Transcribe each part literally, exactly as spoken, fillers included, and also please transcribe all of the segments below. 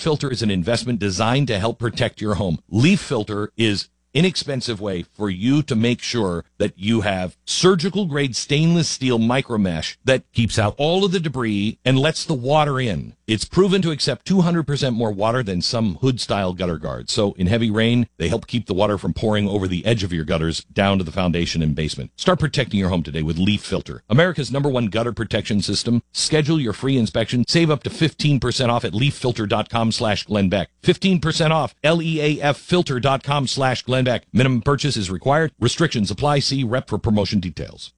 Filter is an investment designed to help protect your home. Leaf Filter is inexpensive way for you to make sure that you have surgical grade stainless steel micro mesh that keeps out all of the debris and lets the water in. It's proven to accept two hundred percent more water than some hood style gutter guards. So in heavy rain, they help keep the water from pouring over the edge of your gutters down to the foundation and basement. Start protecting your home today with Leaf Filter, America's number one gutter protection system. Schedule your free inspection. Save up to fifteen percent off at leaffilter.com slash Glenn Beck. fifteen percent off, L E A F filter.com slash Glenn Beck. Minimum purchase is required. Restrictions apply. See rep for promotion details.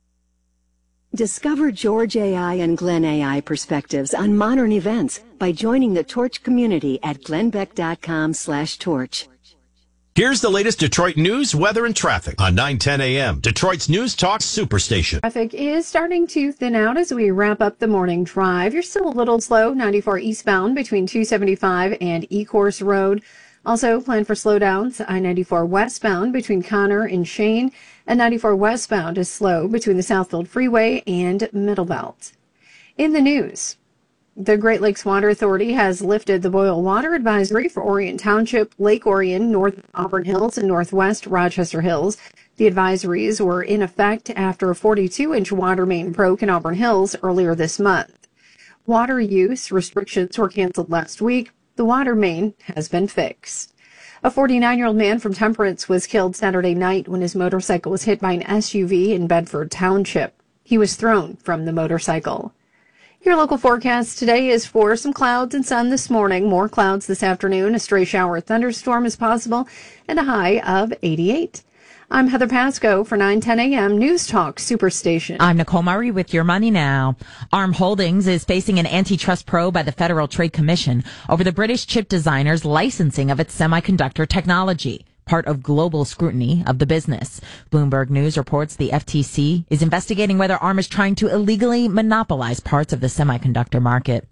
Discover George A I and Glenn A I perspectives on modern events by joining the Torch community at glennbeck.com slash torch. Here's the latest Detroit news, weather, and traffic on nine ten a.m. Detroit's News Talk Superstation. Traffic is starting to thin out as we wrap up the morning drive. You're still a little slow, ninety-four eastbound between two seventy-five and E-Course Road. Also, plan for slowdowns, I ninety-four westbound between Connor and Shane, and ninety-four westbound is slow between the Southfield Freeway and Middle Belt. In the news, the Great Lakes Water Authority has lifted the boil water advisory for Orient Township, Lake Orion, North Auburn Hills, and Northwest Rochester Hills. The advisories were in effect after a forty-two inch water main broke in Auburn Hills earlier this month. Water use restrictions were canceled last week. The water main has been fixed. A forty-nine-year-old man from Temperance was killed Saturday night when his motorcycle was hit by an S U V in Bedford Township. He was thrown from the motorcycle. Your local forecast today is for some clouds and sun this morning, more clouds this afternoon, a stray shower or thunderstorm is possible, and a high of eighty-eight. I'm Heather Pasco for nine ten a.m. News Talk Superstation. I'm Nicole Murray with your money now. Arm Holdings is facing an antitrust probe by the Federal Trade Commission over the British chip designer's licensing of its semiconductor technology, part of global scrutiny of the business. Bloomberg News reports the F T C is investigating whether Arm is trying to illegally monopolize parts of the semiconductor market.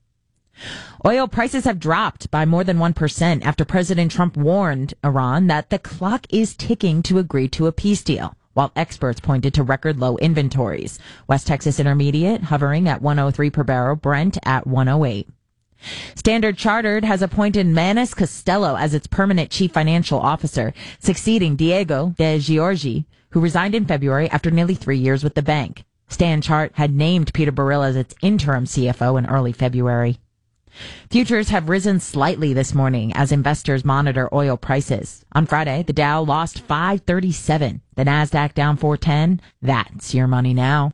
Oil prices have dropped by more than one percent after President Trump warned Iran that the clock is ticking to agree to a peace deal, while experts pointed to record low inventories. West Texas Intermediate hovering at one oh three per barrel, Brent at one oh eight. Standard Chartered has appointed Manus Costello as its permanent chief financial officer, succeeding Diego De Giorgi, who resigned in February after nearly three years with the bank. Stan Chart had named Peter Burrill as its interim C F O in early February. Futures have risen slightly this morning as investors monitor oil prices. On Friday, the Dow lost five thirty-seven. The Nasdaq down four ten. That's your money now.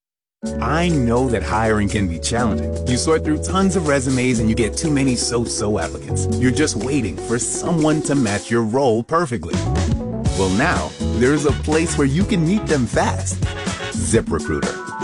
I know that hiring can be challenging. You sort through tons of resumes and you get too many so-so applicants. You're just waiting for someone to match your role perfectly. Well, now there's a place where you can meet them fast. ZipRecruiter.